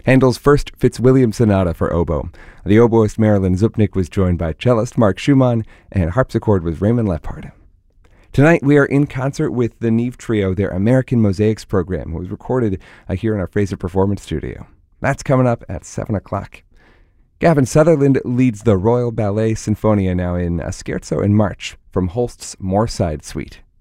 Handel's first Fitzwilliam Sonata for oboe. The oboist Marilyn Zupnik was joined by cellist Mark Schumann, and harpsichord was Raymond Leppard. Tonight we are in concert with the Neve Trio. Their American Mosaics program was recorded here in our Fraser Performance Studio. That's coming up at 7 o'clock. Gavin Sutherland leads the Royal Ballet Sinfonia now in a Scherzo in March from Holst's Moorside Suite.